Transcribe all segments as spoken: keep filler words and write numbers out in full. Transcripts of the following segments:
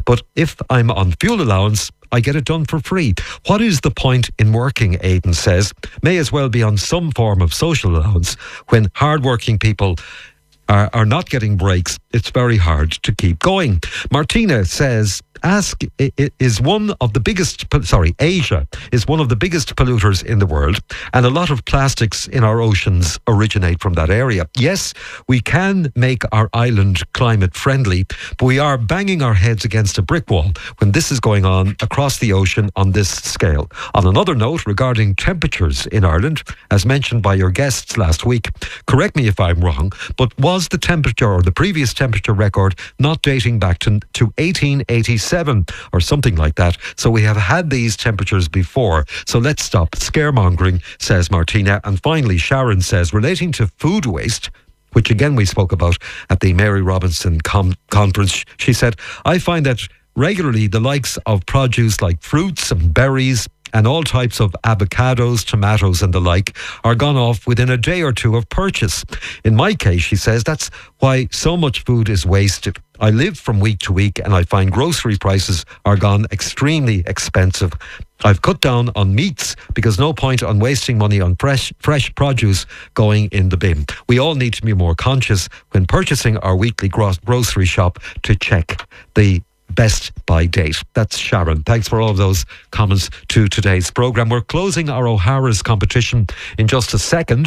but if I'm on fuel allowance, I get it done for free. What is the point in working, Aidan says. May as well be on some form of social allowance when hard-working people are, are not getting breaks. It's very hard to keep going. Martina says, Ask is one of the biggest, sorry, Asia is one of the biggest polluters in the world, and a lot of plastics in our oceans originate from that area. Yes, we can make our island climate friendly, but we are banging our heads against a brick wall when this is going on across the ocean on this scale. On another note, regarding temperatures in Ireland, as mentioned by your guests last week, correct me if I'm wrong, but was the temperature or the previous temperature record not dating back to, to eighteen eighty-seven or something like that? So we have had these temperatures before. So let's stop scaremongering, says Martina. And finally, Sharon says, relating to food waste, which again we spoke about at the Mary Robinson com- conference, she said, I find that regularly the likes of produce like fruits and berries and all types of avocados, tomatoes and the like are gone off within a day or two of purchase. In my case, she says, that's why so much food is wasted. I live from week to week and I find grocery prices are gone extremely expensive. I've cut down on meats because no point on wasting money on fresh fresh produce going in the bin. We all need to be more conscious when purchasing our weekly gro- grocery shop to check the best by date. That's Sharon. Thanks for all of those comments to today's programme. We're closing our O'Hara's competition in just a second.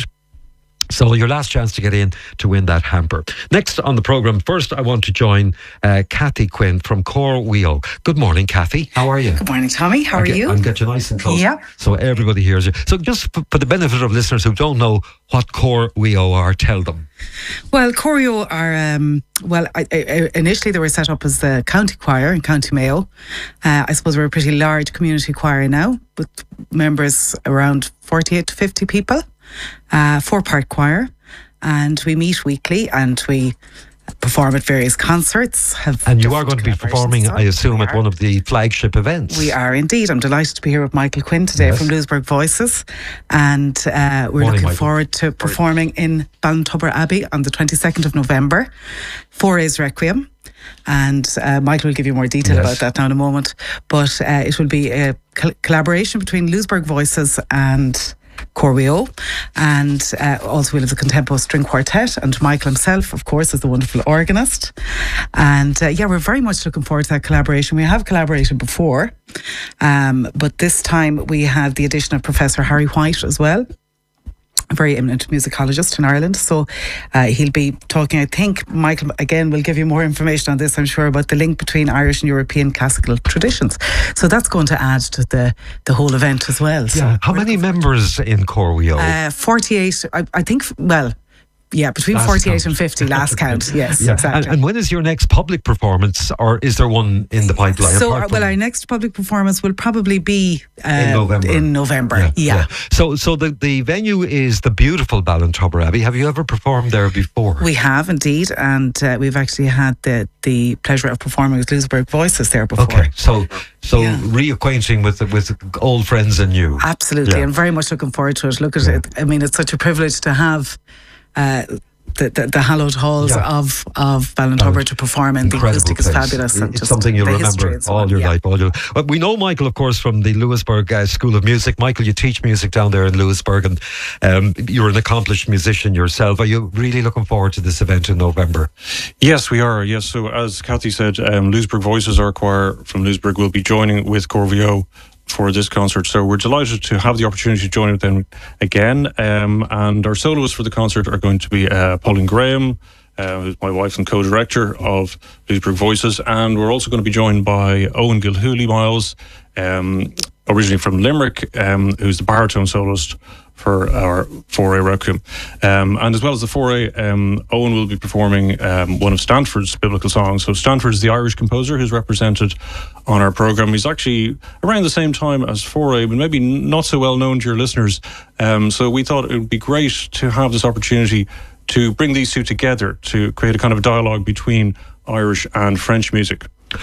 So your last chance to get in to win that hamper. Next on the programme, first I want to join uh, Kathy Quinn from Cor Weo. Good morning, Kathy. How are you? Good morning, Tommy. How I'll are get, you? I'll get you nice and close yeah. so everybody hears you. So just for, for the benefit of listeners who don't know what Cor Weo are, tell them. Well, Cor Weo are, um, well, I, I, initially they were set up as the county choir in County Mayo. Uh, I suppose we're a pretty large community choir now with members around forty-eight to fifty people. Uh, four-part choir, and we meet weekly and we perform at various concerts. Have and you are going to be performing, I assume, at one of the flagship events. We are indeed. I'm delighted to be here with Michael Quinn today yes. from Louisburgh Voices, and uh, we're Morning, looking Michael. forward to performing in Ballintubber Abbey on the twenty-second of November. Fouray's Requiem. And uh, Michael will give you more detail yes. about that now in a moment. But uh, it will be a col- collaboration between Louisburgh Voices and Cor Weo, and uh, also we'll have the Contempo String Quartet, and Michael himself, of course, is the wonderful organist. And uh, yeah, we're very much looking forward to that collaboration. We have collaborated before, um, but this time we have the addition of Professor Harry White as well, a very eminent musicologist in Ireland. So uh, he'll be talking, I think, Michael, again, will give you more information on this, I'm sure, about the link between Irish and European classical traditions. So that's going to add to the, the whole event as well. So yeah. How many members in Cor Weo? Uh, forty-eight, I, I think, well... Yeah, between last forty-eight count. and fifty, last count, yes, yeah. exactly. And, and when is your next public performance, or is there one in the pipeline? So, uh, well, our next public performance will probably be uh, in November. In November, yeah. yeah. yeah. So so the, the venue is the beautiful Ballintubber Abbey. Have you ever performed there before? We have indeed, and uh, we've actually had the, the pleasure of performing with Louisburgh Voices there before. Okay, so so yeah. reacquainting with with old friends and new. Absolutely, yeah. and very much looking forward to it. Look at yeah. it. I mean, it's such a privilege to have Uh, the, the, the hallowed halls yeah. of, of Ballintubber to perform in. The acoustic place. Is fabulous. It's and just something you'll remember all well. your yeah. life. All your, well, we know Michael, of course, from the Louisburgh uh, School of Music. Michael, you teach music down there in Louisburgh, and um, you're an accomplished musician yourself. Are you really looking forward to this event in November? Yes, we are. Yes, so as Kathy said, um, Louisburgh Voices, our choir from Louisburgh, will be joining with Cor Weo for this concert, so we're delighted to have the opportunity to join with them again. Um, and our soloists for the concert are going to be uh, Pauline Graham, uh, who's my wife and co-director of Louisburgh Voices, and we're also going to be joined by Owen Gilhooly Miles, um, originally from Limerick, um, who's the baritone soloist for our Foray Requiem. Um, and as well as the Foray, um, Owen will be performing um, one of Stanford's biblical songs. So Stanford is the Irish composer who's represented on our programme. He's actually around the same time as Foray, but maybe not so well known to your listeners. Um, so we thought it would be great to have this opportunity to bring these two together to create a kind of a dialogue between Irish and French music.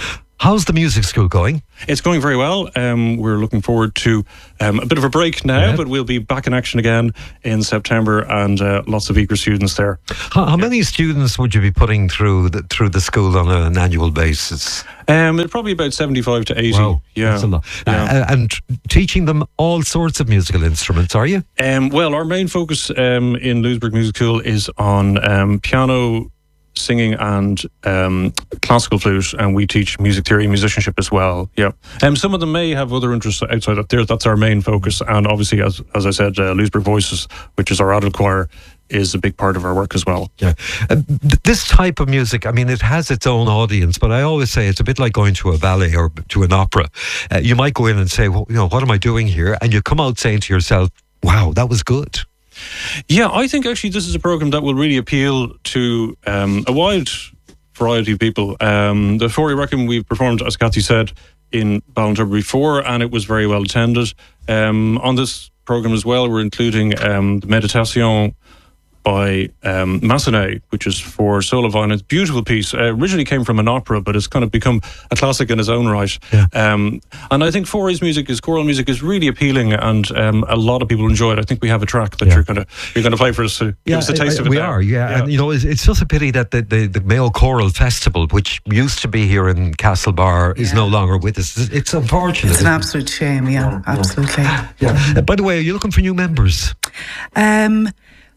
How's the music school going? It's going very well. Um, we're looking forward to um, a bit of a break now, yeah. but we'll be back in action again in September, and uh, lots of eager students there. How, how yeah. many students would you be putting through the, through the school on an annual basis? Um, probably about seventy-five to eighty. Wow, yeah, that's a lot. Yeah. Uh, and teaching them all sorts of musical instruments, are you? Um, well, our main focus um, in Louisburgh Music School is on um, piano, singing and um, classical flute, and we teach music theory and musicianship as well. Yeah, um, some of them may have other interests outside that. There, that's our main focus, and obviously, as as I said, uh, Louisburgh Voices, which is our adult choir, is a big part of our work as well. Yeah, uh, th- this type of music, I mean, it has its own audience, but I always say it's a bit like going to a ballet or to an opera. Uh, you might go in and say, well, you know, what am I doing here? And you come out saying to yourself, wow, that was good. Yeah, I think actually this is a program that will really appeal to um, a wide variety of people. Um, the Forey Requiem we've performed, as Kathy said, in Ballintubber before, and it was very well attended. Um, on this program as well, we're including um, the Meditation by um, Massenet, which is for solo violin. It's a beautiful piece. Uh, originally came from an opera, but it's kind of become a classic in its own right. Yeah. Um, and I think Forey's music, his choral music, is really appealing, and um, a lot of people enjoy it. I think we have a track that yeah. you're going to you're going to play for us to yeah, give us a taste I, of it. We now. are, yeah. yeah. And you know, it's, it's just a pity that the, the, the Mayo Choral Festival, which used to be here in Castlebar, is yeah. no longer with us. It's unfortunate. It's an absolute shame. Yeah, yeah. absolutely. Yeah. Uh, by the way, are you looking for new members? Um.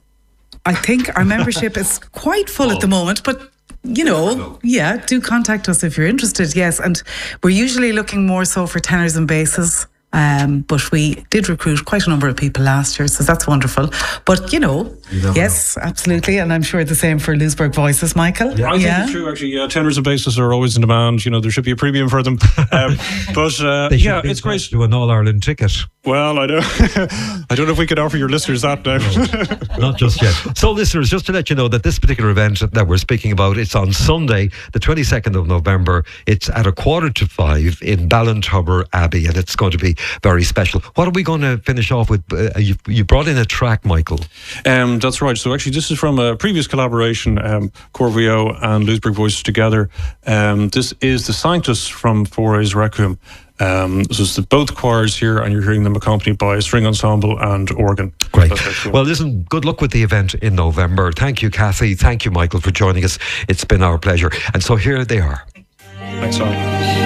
I think our membership is quite full oh. at the moment, but you know, yeah, do contact us if you're interested. Yes, and we're usually looking more so for tenors and basses. Um, but we did recruit quite a number of people last year, so that's wonderful. But you know, you yes, know. absolutely, and I'm sure the same for Louisburgh Voices, Michael. Yeah, I yeah. think it's true. Actually, yeah, tenors and basses are always in demand. You know, there should be a premium for them. Um, but uh, yeah, it's great to do an All Ireland ticket. Well, I don't, I don't know if we could offer your listeners that now. No, not just yet. So, listeners, just to let you know that this particular event that we're speaking about, it's on Sunday, the twenty-second of November. It's at a quarter to five in Ballintubber Abbey, and it's going to be very special. What are we going to finish off with? Uh, you, you brought in a track, Michael. Um, that's right. So, actually, this is from a previous collaboration, um, Corvio and Louisburgh Voices together. Um, this is the Sanctus from Forey's Requiem. Um, so it's the, both choirs here, and you're hearing them accompanied by a string ensemble and organ. Great. Well, listen, good luck with the event in November. Thank you, Kathy. Thank you, Michael, for joining us. It's been our pleasure. And so here they are. Thanks, Simon.